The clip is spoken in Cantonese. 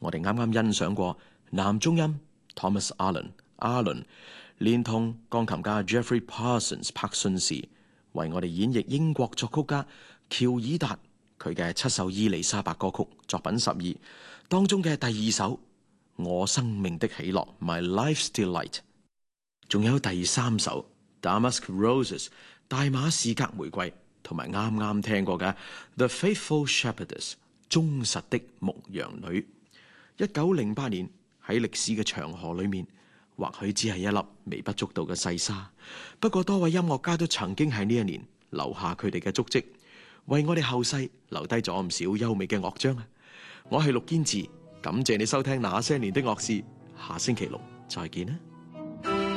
我哋啱啱欣賞過男中音 Thomas Allen， 連同鋼琴家 Jeffrey Parsons 柏遜士為我哋演繹英國作曲家喬爾達佢嘅7首伊麗莎白歌曲作品12當中嘅第2首我生命的喜樂 My Life's Delight， 仲有第3首 Damask Roses 大馬士革玫瑰，同埋啱啱聽過嘅 The Faithful Shepherdess 忠實的牧羊女。1908年喺歷史嘅長河裏面，或許只係一粒微不足道嘅細沙，不過多位音樂家都曾經喺呢一年留下佢哋嘅足跡，為我哋後世留低咗唔少優美嘅樂章啊！我係陸堅志，感謝你收聽那些年的樂事，下星期6再見啦。